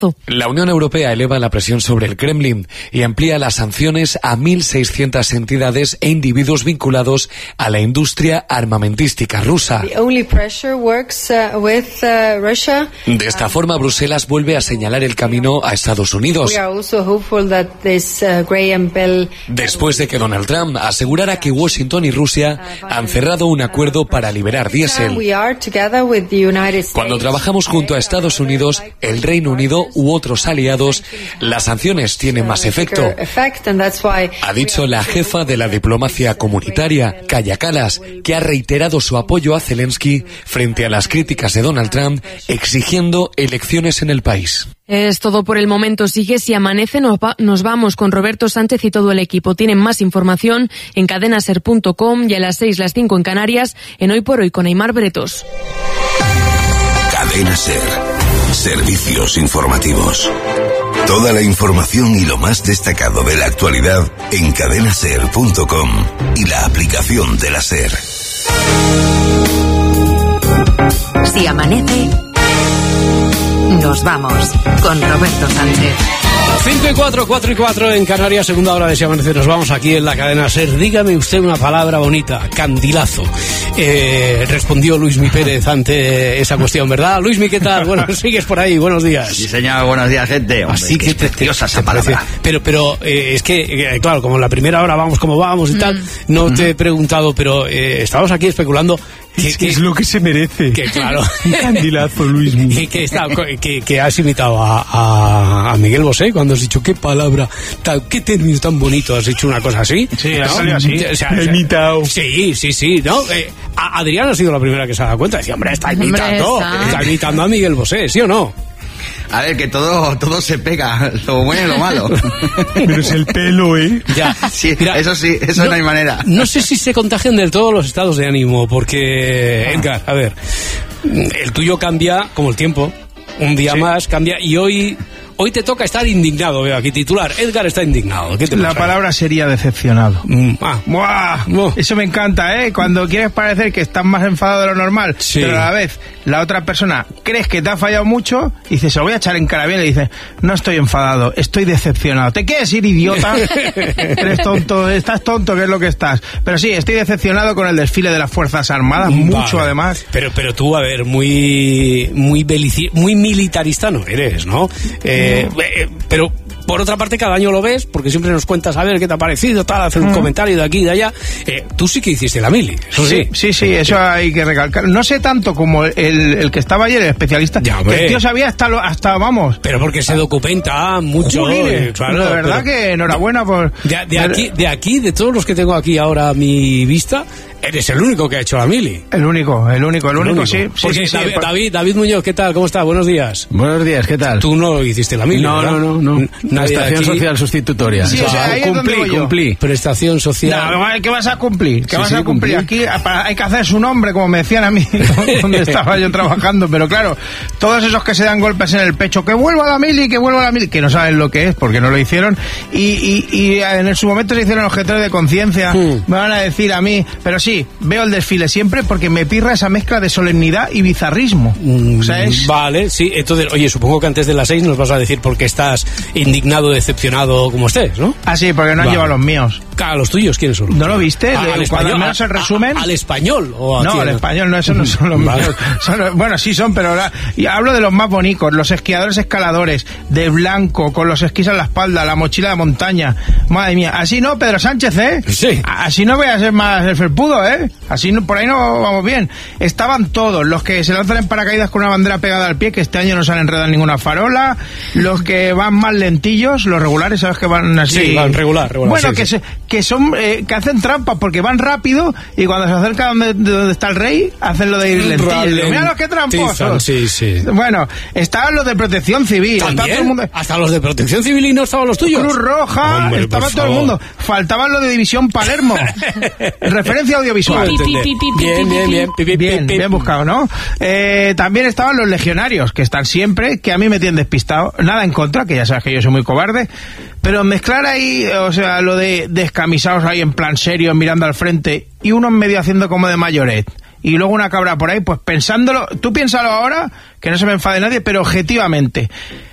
La Unión Europea eleva la presión sobre el Kremlin y amplía las sanciones a 1.600 entidades e individuos vinculados a la industria armamentística rusa. De esta forma, Bruselas vuelve a señalar el camino a Estados Unidos. Después de que Donald Trump asegurara que Washington y Rusia han cerrado un acuerdo para liberar diésel. Cuando trabajamos junto a Estados Unidos, el Reino Unido u otros aliados, las sanciones tienen más efecto, ha dicho la jefa de la diplomacia comunitaria, Kaja Kallas, que ha reiterado su apoyo a Zelensky frente a las críticas de Donald Trump, exigiendo elecciones en el país. Es todo por el momento. Sigue Si Amanece. Nos vamos con Roberto Sánchez y todo el equipo. Tienen más información en cadenaser.com y a las 6, las 5 en Canarias, en Hoy por Hoy con Aimar Bretos. Cadena Ser. Servicios informativos. Toda la información y lo más destacado de la actualidad en cadenaser.com y la aplicación de la Ser. Si amanece, nos vamos con Roberto Sánchez. 5:04 en Canarias, segunda hora de Si Amanece. Nos vamos aquí en la cadena SER. Dígame usted una palabra bonita, candilazo. Respondió Luismi Pérez ante esa cuestión, ¿verdad? Luismi, ¿qué tal? Bueno, sigues por ahí, buenos días. Sí, señor, buenos días, gente. Hombre, así que preciosa esa palabra. Pero es que, claro, como en la primera hora vamos como vamos y tal, no te he preguntado, pero estamos aquí especulando. Es lo que se merece. Que claro. Un candilazo, Luismi. Que has imitado a Miguel Bosé cuando has dicho qué palabra, qué término tan bonito, has dicho una cosa así. Sí, ¿no? ha salido así. He imitado. Sí, ¿no? Adrián ha sido la primera que se ha dado cuenta. Decía, hombre, está imitando a Miguel Bosé, ¿sí o no? A ver, que todo se pega, lo bueno y lo malo. Pero es el pelo, ¿eh? Ya, sí, mira, eso no hay manera. No sé si se contagian del todo los estados de ánimo, porque, Edgar, a ver, el tuyo cambia como el tiempo, un día más cambia, y hoy te toca estar indignado, veo aquí titular. Edgar está indignado. ¿Qué te pasa? La palabra sería decepcionado. Eso me encanta, ¿eh? Cuando quieres parecer que estás más enfadado de lo normal, pero a la vez la otra persona crees que te ha fallado mucho y dices, se lo voy a echar en cara bien, y dices, no estoy enfadado, estoy decepcionado. ¿Te quieres ir, idiota? Eres tonto, estás tonto, que es lo que estás. Pero sí, estoy decepcionado con el desfile de las Fuerzas Armadas, mucho además. Pero tú, a ver, muy militarista no eres, ¿no? Pero por otra parte cada año lo ves, porque siempre nos cuentas a ver qué te ha parecido, tal, hacer un comentario de aquí y de allá. Tú sí que hiciste la mili, eso sí. Sí, eso hay que recalcar. No sé tanto como el que estaba ayer, el especialista, que el tío sabía hasta vamos. Pero porque se documenta mucho. Claro, de verdad que enhorabuena por... De todos los que tengo aquí ahora a mi vista, eres el único que ha hecho la mili. El único, sí. Porque David Muñoz, ¿qué tal? ¿Cómo está? Buenos días. Buenos días, ¿qué tal? Tú no hiciste la mili, ¿verdad? No. Prestación social sustitutoria. Sí, cumplí. Prestación social. No, ¿qué vas a cumplir? ¿Qué vas a cumplir? Aquí hay que hacer su nombre, como me decían a mí, donde estaba yo trabajando. Pero claro, todos esos que se dan golpes en el pecho, que vuelva a la mili, que no saben lo que es, porque no lo hicieron, y en su momento se hicieron objetores de conciencia, me van a decir a mí, pero sí, veo el desfile siempre porque me pirra esa mezcla de solemnidad y bizarrismo. O sea, Vale, sí, entonces, oye, supongo que antes de las 6 nos vas a decir por qué estás indignado, decepcionado como estés, ¿no? Ah, sí, porque no han llevado los míos. Claro, los tuyos, ¿quiénes son? ¿No lo viste? Cuando menos el resumen. ¿Al español? Al español, no, esos no son los míos. Bueno, sí son, pero y hablo de los más bonitos, los esquiadores escaladores, de blanco, con los esquís en la espalda, la mochila de montaña. Madre mía, así no, Pedro Sánchez, ¿eh? Sí. Así no voy a ser más el felpudo, ¿eh? Así no, por ahí no vamos bien. Estaban todos, los que se lanzan en paracaídas con una bandera pegada al pie, que este año no se han enredado en ninguna farola, los que van más lentillos, los regulares, ¿sabes? Que van así. Sí, van regular. Bueno, sí, que son, que hacen trampas porque van rápido y cuando se acercan de donde está el rey, hacen lo de ir lentillos. Mira los que tramposos. Sí. Bueno, estaban los de Protección Civil. ¿También? Todo el mundo... ¿Hasta los de Protección Civil y no estaban los tuyos? Cruz Roja, hombre, estaba todo el mundo. Faltaban los de División Palermo. Referencia audiovisual. Bien buscado, ¿no? También estaban los legionarios, que están siempre, que a mí me tienen despistado. Nada en contra, que ya sabes que yo soy muy cobarde. Pero mezclar ahí, o sea, lo de descamisados ahí en plan serio, mirando al frente, y uno en medio haciendo como de mayoret, y luego una cabra por ahí, pues pensándolo, tú piénsalo ahora, que no se me enfade nadie, pero objetivamente,